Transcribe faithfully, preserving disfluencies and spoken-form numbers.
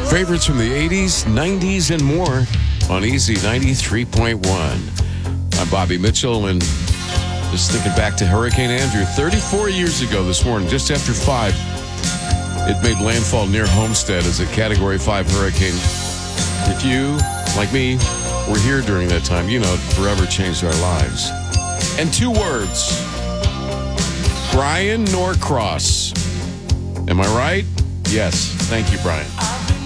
Favorites from the eighties, nineties, and more on Easy ninety-three point one. I'm Bobby Mitchell, and just thinking back to Hurricane Andrew. thirty-four years ago this morning, just after five, it made landfall near Homestead as a Category five hurricane. If you, like me, were here during that time, you know it forever changed our lives. And two words, Brian Norcross. Am I right? Yes. Thank you, Brian.